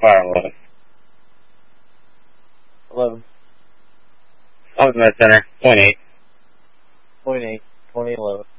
far 11. 11. I was in the center. 0.8. 0.8. 2011.